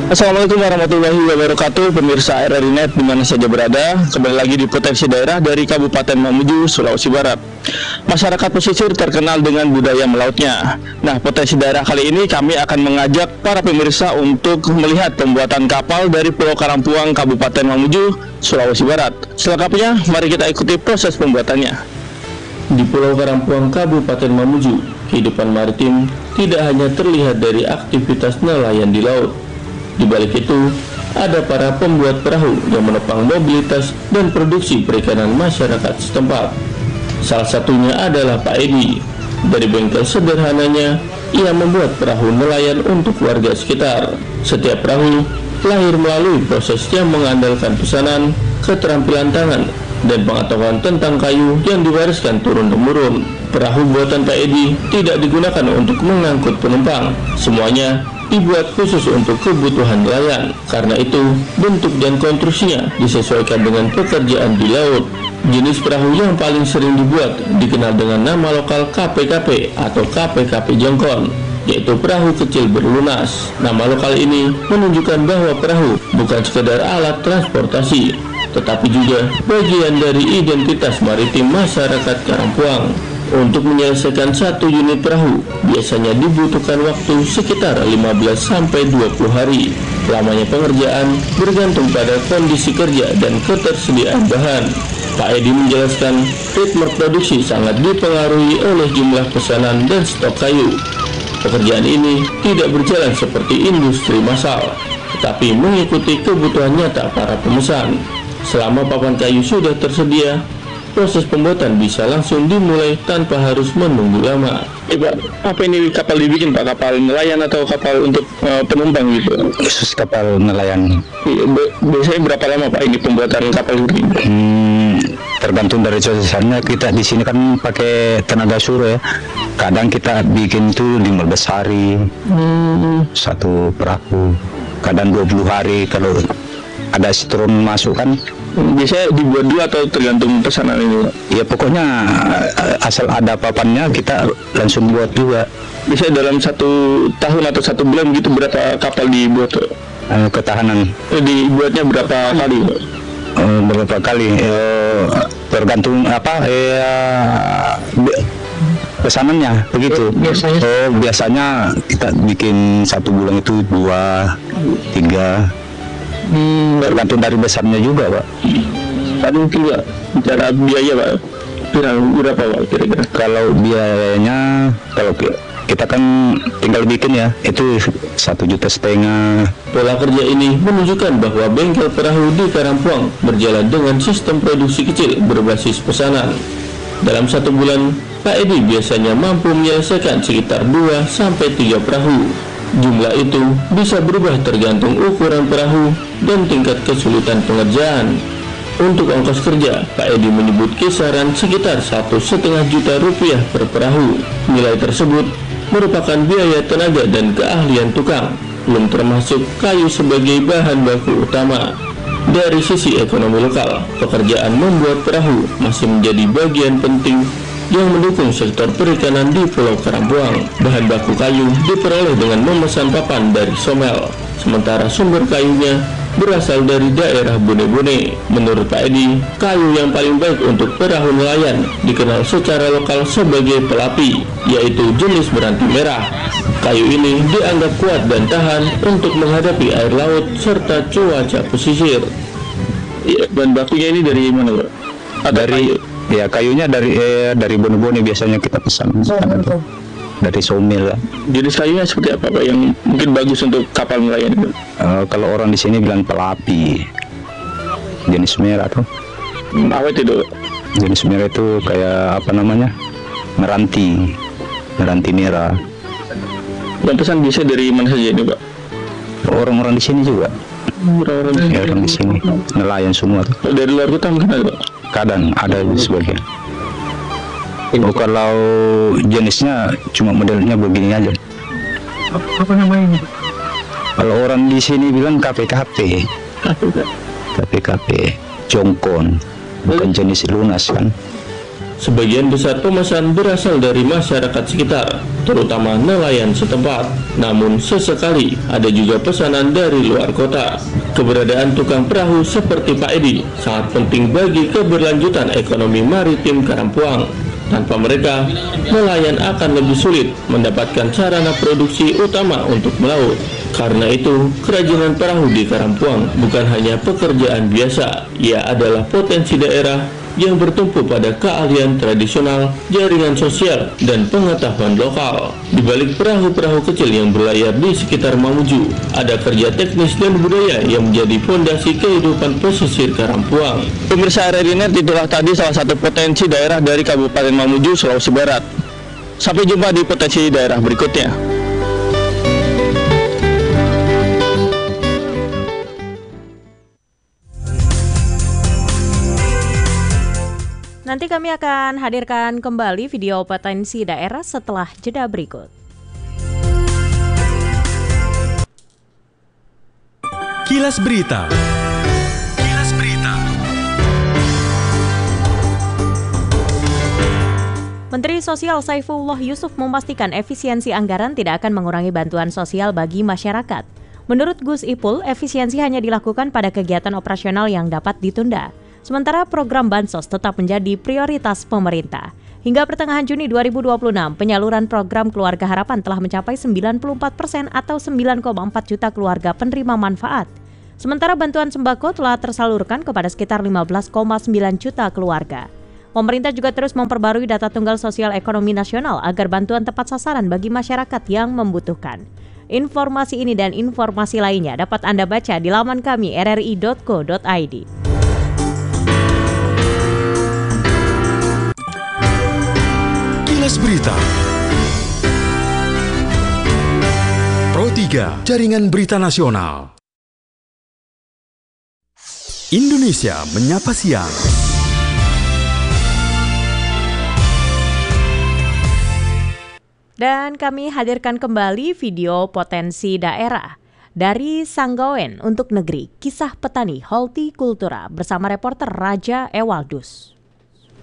Assalamualaikum warahmatullahi wabarakatuh, pemirsa RRI Net di mana saja berada. Kembali lagi di Potensi Daerah dari Kabupaten Mamuju, Sulawesi Barat. Masyarakat pesisir terkenal dengan budaya melautnya. Nah, Potensi Daerah kali ini kami akan mengajak para pemirsa untuk melihat pembuatan kapal dari Pulau Karampuang, Kabupaten Mamuju, Sulawesi Barat. Selengkapnya, mari kita ikuti proses pembuatannya. Di Pulau Karampuang, Kabupaten Mamuju, kehidupan maritim tidak hanya terlihat dari aktivitas nelayan di laut. Di balik itu, ada para pembuat perahu yang menopang mobilitas dan produksi perikanan masyarakat setempat. Salah satunya adalah Pak Edi. Dari bengkel sederhananya, ia membuat perahu nelayan untuk warga sekitar. Setiap perahu lahir melalui proses yang mengandalkan pesanan, keterampilan tangan, dan pengetahuan tentang kayu yang diwariskan turun-temurun. Perahu buatan Pak Edi tidak digunakan untuk mengangkut penumpang. Semuanya dibuat khusus untuk kebutuhan nelayan. Karena itu, bentuk dan konstruksinya disesuaikan dengan pekerjaan di laut. Jenis perahu yang paling sering dibuat dikenal dengan nama lokal KPKP atau KPKP Jongkon, yaitu perahu kecil berlunas. Nama lokal ini menunjukkan bahwa perahu bukan sekedar alat transportasi, tetapi juga bagian dari identitas maritim masyarakat Karampuang. Untuk menyelesaikan satu unit perahu, biasanya dibutuhkan waktu sekitar 15-20 hari. Lamanya pengerjaan bergantung pada kondisi kerja dan ketersediaan bahan. Pak Edi menjelaskan, ritme produksi sangat dipengaruhi oleh jumlah pesanan dan stok kayu. Pekerjaan ini tidak berjalan seperti industri massal, tetapi mengikuti kebutuhan nyata para pemesan. Selama papan kayu sudah tersedia, proses pembuatan bisa langsung dimulai tanpa harus menunggu lama. Pak, apa ini kapal dibikin, Pak? Kapal nelayan atau kapal untuk penumpang gitu? Khusus kapal nelayan. Biasanya berapa lama, Pak, ini pembuatan kapal ini? Tergantung dari cuacanya. Kita di sini kan pakai tenaga surya. Kadang kita bikin tuh 15 hari satu perahu. Kadang 20 hari kalau ada setrum masuk kan. Biasanya dibuat dulu atau tergantung pesanan ini, Pak? Ya pokoknya asal ada papannya kita langsung buat juga. Biasanya dalam 1 tahun atau 1 bulan gitu berapa kapal dibuat, Pak? Ketahanan dibuatnya berapa kali, Pak? Berapa kali? Tergantung pesanannya begitu. Biasanya kita bikin 1 bulan itu 2, 3. Tergantung dari besarnya juga, Pak. Tadi mungkin, Pak, bicara biaya, Pak, berapa, Pak, kira-kira? Kalau biayanya, kalau kita kan tinggal bikin ya, itu 1,5 juta. Pola kerja ini menunjukkan bahwa bengkel perahu di Karampuang berjalan dengan sistem produksi kecil berbasis pesanan. Dalam 1 bulan, Pak Edi biasanya mampu menyelesaikan sekitar 2-3 perahu. Jumlah itu bisa berubah tergantung ukuran perahu dan tingkat kesulitan pengerjaan. Untuk ongkos kerja, Pak Edi menyebut kisaran sekitar 1,5 juta rupiah per perahu. Nilai tersebut merupakan biaya tenaga dan keahlian tukang, belum termasuk kayu sebagai bahan baku utama. Dari sisi ekonomi lokal, pekerjaan membuat perahu masih menjadi bagian penting yang mendukung sektor perikanan di Pulau Karampuang. Bahan baku kayu diperoleh dengan memesan papan dari Somel, sementara sumber kayunya berasal dari daerah Bone-Bone. Menurut Pak Edi, kayu yang paling baik untuk perahu nelayan dikenal secara lokal sebagai pelapi, yaitu jenis beranti merah. Kayu ini dianggap kuat dan tahan untuk menghadapi air laut serta cuaca pesisir. Ya, bahan bakunya ini dari mana, Pak? Dari kayu. Ya kayunya dari Bone-Bone biasanya kita pesan. Dari Somel. Jenis kayunya seperti apa, Pak, yang mungkin bagus untuk kapal nelayan itu? Kalau orang di sini bilang pelapi, jenis merah tuh. Awet itu? Jenis merah itu kayak apa namanya? Meranti merah. Yang pesan biasa dari mana saja ini, Pak? Orang-orang di sini juga. Orang di sini nelayan semua tuh. Dari luar kota mungkin ada, Pak? Kadang ada sebagian. Kalau jenisnya cuma modelnya begini aja. Apa namanya? Kalau orang di sini bilang KPKP Jongkon, bukan jenis lunas kan. Sebagian besar pemesan berasal dari masyarakat sekitar, terutama nelayan setempat. Namun sesekali ada juga pesanan dari luar kota. Keberadaan tukang perahu seperti Pak Edi sangat penting bagi keberlanjutan ekonomi maritim Karampuang. Tanpa mereka, nelayan akan lebih sulit mendapatkan sarana produksi utama untuk melaut. Karena itu, kerajinan perahu di Karampuang bukan hanya pekerjaan biasa, ia adalah potensi daerah yang bertumpu pada keahlian tradisional, jaringan sosial, dan pengetahuan lokal. Di balik perahu-perahu kecil yang berlayar di sekitar Mamuju, ada kerja teknis dan budaya yang menjadi fondasi kehidupan pesisir Karampuang. Pemirsa RRI.net, itulah tadi salah satu potensi daerah dari Kabupaten Mamuju, Sulawesi Barat. Sampai jumpa di potensi daerah berikutnya. Nanti kami akan hadirkan kembali video potensi daerah setelah jeda berikut. Kilas Berita. Kilas Berita. Menteri Sosial Saifullah Yusuf memastikan efisiensi anggaran tidak akan mengurangi bantuan sosial bagi masyarakat. Menurut Gus Ipul, efisiensi hanya dilakukan pada kegiatan operasional yang dapat ditunda. Sementara program Bansos tetap menjadi prioritas pemerintah. Hingga pertengahan Juni 2026, penyaluran program Keluarga Harapan telah mencapai 94% atau 9,4 juta keluarga penerima manfaat. Sementara bantuan sembako telah tersalurkan kepada sekitar 15,9 juta keluarga. Pemerintah juga terus memperbarui data tunggal sosial ekonomi nasional agar bantuan tepat sasaran bagi masyarakat yang membutuhkan. Informasi ini dan informasi lainnya dapat Anda baca di laman kami rri.co.id. Kilas Berita. Pro 3, Jaringan Berita Nasional. Indonesia Menyapa Siang. Dan kami hadirkan kembali video potensi daerah dari Sanggawen untuk Negeri, kisah petani Hortikultura bersama reporter Raja Ewaldus.